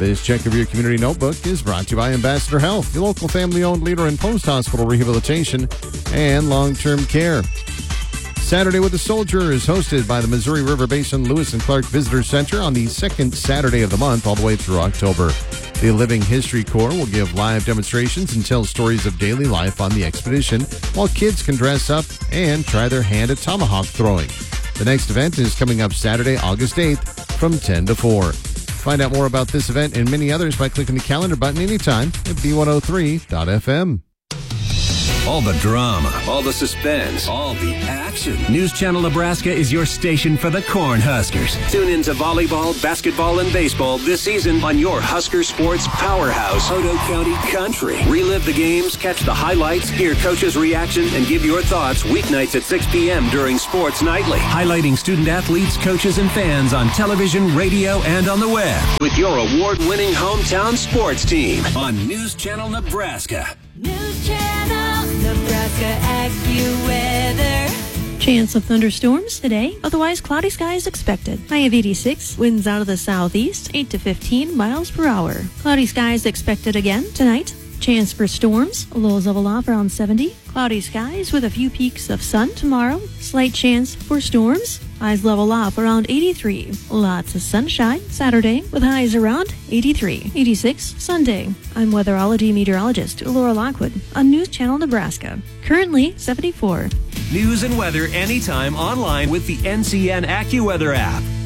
This Check of Your Community Notebook is brought to you by Ambassador Health, your local family-owned leader in post-hospital rehabilitation and long-term care. Saturday with the Soldier is hosted by the Missouri River Basin Lewis and Clark Visitor Center on the second Saturday of the month all the way through October. The Living History Corps will give live demonstrations and tell stories of daily life on the expedition, while kids can dress up and try their hand at tomahawk throwing. The next event is coming up Saturday, August 8th from 10 to 4. Find out more about this event and many others by clicking the calendar button anytime at b103.fm. All the drama, all the suspense, all the action. News Channel Nebraska is your station for the Cornhuskers. Tune in to volleyball, basketball, and baseball this season on your Husker sports powerhouse, Otoe County Country. Relive the games, catch the highlights, hear coaches' reaction, and give your thoughts weeknights at 6 p.m. during Sports Nightly. Highlighting student athletes, coaches, and fans on television, radio, and on the web. With your award-winning hometown sports team on News Channel Nebraska. News Channel Nebraska AccuWeather. Chance of thunderstorms today, otherwise cloudy skies expected. High of 86, winds out of the southeast, 8 to 15 miles per hour. Cloudy skies expected again tonight. Chance for storms, lows level off around 70. Cloudy skies with a few peaks of sun tomorrow. Slight chance for storms. Highs level off around 83. Lots of sunshine Saturday with highs around 83. 86 Sunday. I'm weatherology meteorologist Laura Lockwood on News Channel Nebraska. Currently 74. News and weather anytime online with the NCN AccuWeather app.